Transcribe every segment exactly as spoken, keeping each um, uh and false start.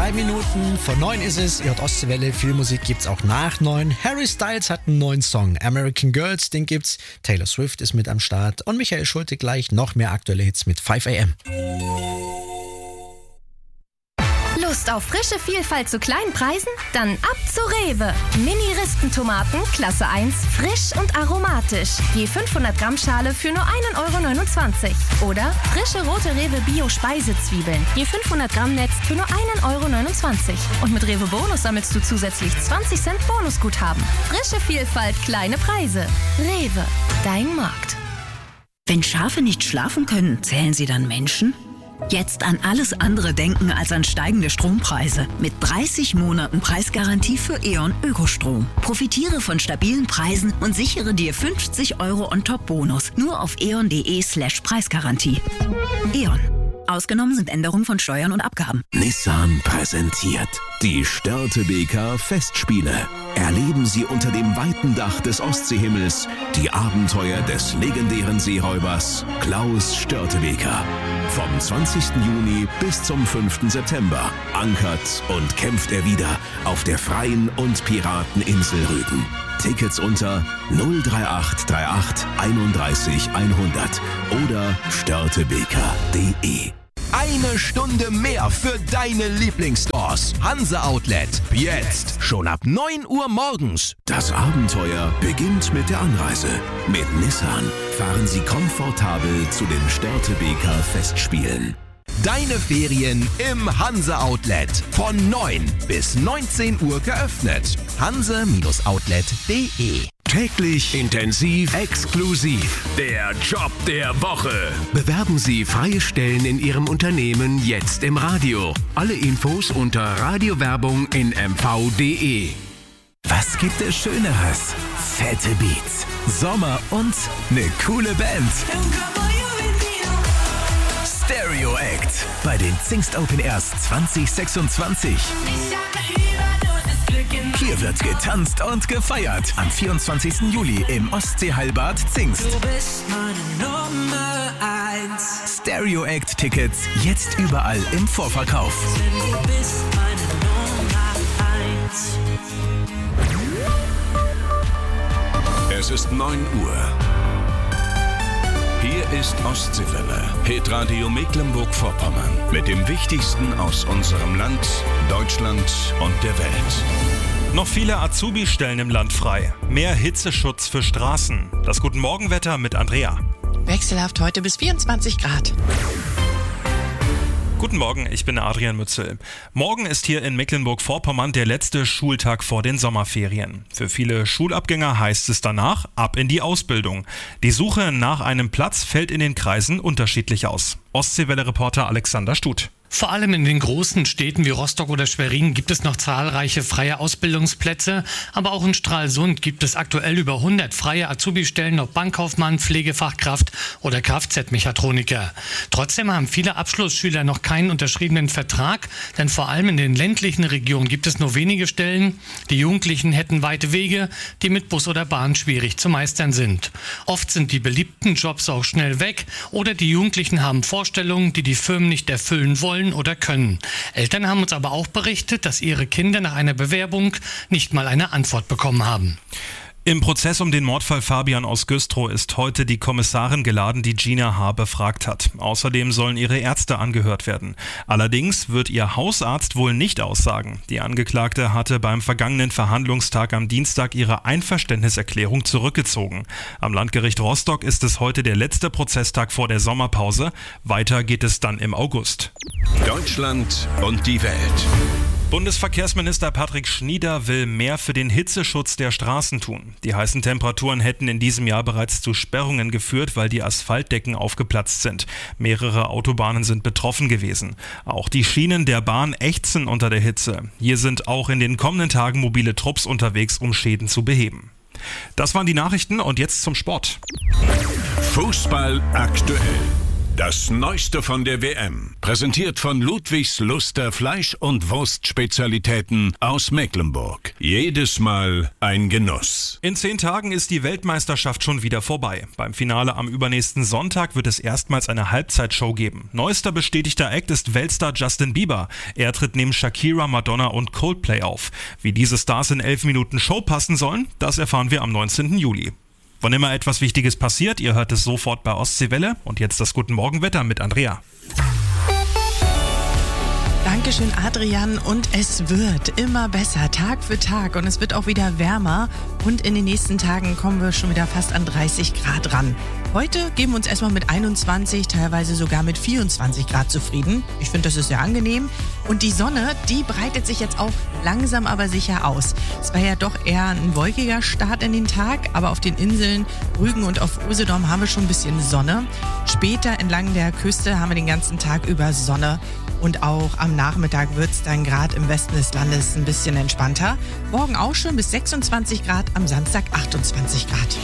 Drei Minuten vor neun ist es. Ihr hört Ostseewelle. Viel Musik gibt's auch nach neun. Harry Styles hat einen neuen Song. American Girls, den gibt's. Taylor Swift ist mit am Start. Und Michael Schulte gleich noch mehr aktuelle Hits mit fünf a m. Lust auf frische Vielfalt zu kleinen Preisen? Dann ab zu Rewe. Mini-Rispentomaten, Klasse eins, frisch und aromatisch. Je fünfhundert Gramm Schale für nur ein Euro neunundzwanzig. Oder frische rote Rewe Bio-Speisezwiebeln. Je fünfhundert Gramm Netz für nur ein Euro neunundzwanzig. Und mit Rewe Bonus sammelst du zusätzlich zwanzig Cent Bonusguthaben. Frische Vielfalt, kleine Preise. Rewe, dein Markt. Wenn Schafe nicht schlafen können, zählen sie dann Menschen? Jetzt an alles andere denken als an steigende Strompreise. Mit dreißig Monaten Preisgarantie für E.ON Ökostrom. Profitiere von stabilen Preisen und sichere dir fünfzig Euro On-Top-Bonus. Nur auf eon.de slash Preisgarantie. E.ON. Ausgenommen sind Änderungen von Steuern und Abgaben. Nissan präsentiert die Störtebeker Festspiele. Erleben Sie unter dem weiten Dach des Ostseehimmels die Abenteuer des legendären Seeräubers Klaus Störtebeker. Vom zwanzigsten Juni bis zum fünften September ankert und kämpft er wieder auf der freien und Pirateninsel Rügen. Tickets unter null drei acht drei acht einunddreißig hundert oder störtebeker punkt de. Eine Stunde mehr für deine Lieblingsstores. Hanse Outlet. Jetzt. Schon ab neun Uhr morgens. Das Abenteuer beginnt mit der Anreise. Mit Nissan fahren Sie komfortabel zu den Störtebeker Festspielen. Deine Ferien im Hanse Outlet. Von neun bis neunzehn Uhr geöffnet. hanse Outlet punkt de. Täglich, intensiv, exklusiv. Der Job der Woche. Bewerben Sie freie Stellen in Ihrem Unternehmen jetzt im Radio. Alle Infos unter Radiowerbung in m v punkt de. Was gibt es Schöneres? Fette Beats, Sommer und eine coole Band. Stereo Act bei den Zingst Open Airs zwanzig sechsundzwanzig. Hier wird getanzt und gefeiert. Am vierundzwanzigsten Juli im Ostseeheilbad Zingst. Du bist meine Nummer eins. Stereo Act Tickets jetzt überall im Vorverkauf. Du bist meine Nummer eins. Es ist neun Uhr. Hier ist Ostseewelle, Hitradio Mecklenburg-Vorpommern. Mit dem Wichtigsten aus unserem Land, Deutschland und der Welt. Noch viele Azubi-Stellen im Land frei. Mehr Hitzeschutz für Straßen. Das Guten Morgenwetter mit Andrea. Wechselhaft heute bis vierundzwanzig Grad. Guten Morgen, ich bin Adrian Mützel. Morgen ist hier in Mecklenburg-Vorpommern der letzte Schultag vor den Sommerferien. Für viele Schulabgänger heißt es danach ab in die Ausbildung. Die Suche nach einem Platz fällt in den Kreisen unterschiedlich aus. Ostseewelle-Reporter Alexander Stut. Vor allem in den großen Städten wie Rostock oder Schwerin gibt es noch zahlreiche freie Ausbildungsplätze, aber auch in Stralsund gibt es aktuell über hundert freie Azubi-Stellen, ob Bankkaufmann, Pflegefachkraft oder Kfz-Mechatroniker. Trotzdem haben viele Abschlussschüler noch keinen unterschriebenen Vertrag, denn vor allem in den ländlichen Regionen gibt es nur wenige Stellen. Die Jugendlichen hätten weite Wege, die mit Bus oder Bahn schwierig zu meistern sind. Oft sind die beliebten Jobs auch schnell weg oder die Jugendlichen haben Vorstellungen, die die Firmen nicht erfüllen wollen oder können. Eltern haben uns aber auch berichtet, dass ihre Kinder nach einer Bewerbung nicht mal eine Antwort bekommen haben. Im Prozess um den Mordfall Fabian aus Güstrow ist heute die Kommissarin geladen, die Gina H. befragt hat. Außerdem sollen ihre Ärzte angehört werden. Allerdings wird ihr Hausarzt wohl nicht aussagen. Die Angeklagte hatte beim vergangenen Verhandlungstag am Dienstag ihre Einverständniserklärung zurückgezogen. Am Landgericht Rostock ist es heute der letzte Prozesstag vor der Sommerpause. Weiter geht es dann im August. Deutschland und die Welt. Bundesverkehrsminister Patrick Schnieder will mehr für den Hitzeschutz der Straßen tun. Die heißen Temperaturen hätten in diesem Jahr bereits zu Sperrungen geführt, weil die Asphaltdecken aufgeplatzt sind. Mehrere Autobahnen sind betroffen gewesen. Auch die Schienen der Bahn ächzen unter der Hitze. Hier sind auch in den kommenden Tagen mobile Trupps unterwegs, um Schäden zu beheben. Das waren die Nachrichten und jetzt zum Sport. Fußball aktuell. Das Neueste von der W M. Präsentiert von Ludwigs Luster Fleisch- und Wurstspezialitäten aus Mecklenburg. Jedes Mal ein Genuss. In zehn Tagen ist die Weltmeisterschaft schon wieder vorbei. Beim Finale am übernächsten Sonntag wird es erstmals eine Halbzeitshow geben. Neuester bestätigter Act ist Weltstar Justin Bieber. Er tritt neben Shakira, Madonna und Coldplay auf. Wie diese Stars in elf Minuten Show passen sollen, das erfahren wir am neunzehnten Juli. Wann immer etwas Wichtiges passiert, ihr hört es sofort bei Ostseewelle. Und jetzt das Guten Morgen Wetter mit Andrea. Dankeschön, Adrian. Und es wird immer besser, Tag für Tag. Und es wird auch wieder wärmer. Und in den nächsten Tagen kommen wir schon wieder fast an dreißig Grad ran. Heute geben wir uns erstmal mit einundzwanzig, teilweise sogar mit vierundzwanzig Grad zufrieden. Ich finde, das ist sehr angenehm. Und die Sonne, die breitet sich jetzt auch langsam aber sicher aus. Es war ja doch eher ein wolkiger Start in den Tag, aber auf den Inseln Rügen und auf Usedom haben wir schon ein bisschen Sonne. Später entlang der Küste haben wir den ganzen Tag über Sonne. Und auch am Nachmittag wird es dann gerade im Westen des Landes ein bisschen entspannter. Morgen auch schon bis sechsundzwanzig Grad, am Samstag achtundzwanzig Grad.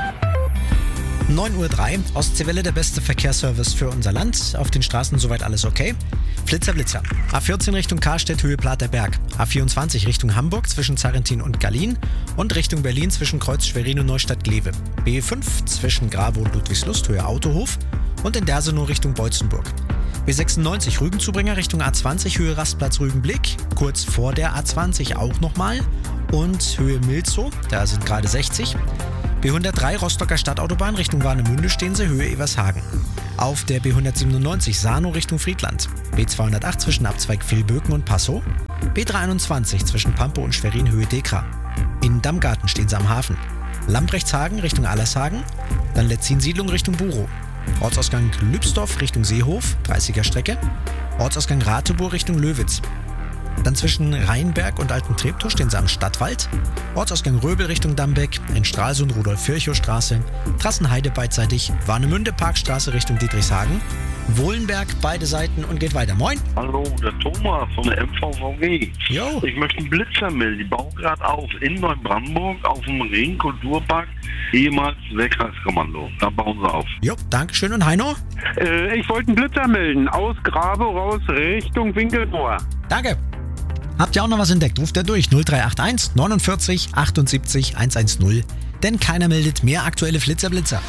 neun Uhr drei, Ostseewelle, der beste Verkehrsservice für unser Land. Auf den Straßen soweit alles okay. Flitzer, Blitzer. A vierzehn Richtung Karstedt, Höhe Platerberg. A vierundzwanzig Richtung Hamburg zwischen Zarrentin und Gallien. Und Richtung Berlin zwischen Kreuz Schwerin und Neustadt-Glewe. B fünf zwischen Grave und Ludwigslust, Höhe Autohof. Und in Dersenow Richtung Beutzenburg. B sechsundneunzig Rügenzubringer Richtung A zwanzig, Höhe Rastplatz Rügenblick. Kurz vor der A zwanzig auch nochmal. Und Höhe Milzow, da sind gerade sechzig. B hundertdrei Rostocker Stadtautobahn Richtung Warnemünde stehen sie, Höhe Evershagen. Auf der B hundertsiebenundneunzig Sarnow Richtung Friedland. B zweihundertacht zwischen Abzweig Villböken und Passow. B dreihunderteinundzwanzig zwischen Pampe und Schwerin, Höhe Dekra. In Dammgarten stehen sie am Hafen. Lambrechtshagen Richtung Allershagen. Dann Letzin-Siedlung Richtung Burow. Ortsausgang Lübsdorf Richtung Seehof, dreißiger Strecke. Ortsausgang Ratebour Richtung Löwitz. Dann zwischen Rheinberg und Alten Treptow stehen sie am Stadtwald. Ortsausgang Röbel Richtung Dambeck, in Stralsund Rudolf-Virchow-Straße, Trassenheide beidseitig, Warnemünde Parkstraße Richtung Dietrichshagen, Wohlenberg beide Seiten und geht weiter. Moin. Hallo, der Thomas von der M V V G. Jo. Ich möchte einen Blitzer melden. Die bauen gerade auf in Neubrandenburg auf dem Ring Kulturpark, ehemals Wegkreiskommando. Da bauen sie auf. Jo, Dankeschön. Und Heino? Äh, ich wollte einen Blitzer melden. Aus Grave raus Richtung Winkelmoor. Danke. Habt ihr auch noch was entdeckt? Ruft er durch null drei acht eins neunundvierzig achtundsiebzig hundertzehn. Denn keiner meldet mehr aktuelle Flitzer-Blitzer.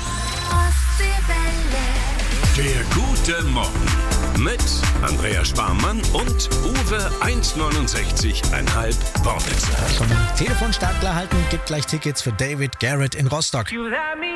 Der gute Morgen mit Andrea Sparmann und Uwe eins neunundsechzig Komma fünf Wortwitzer. Schon Telefon stark klar halten, gibt gleich Tickets für David Garrett in Rostock.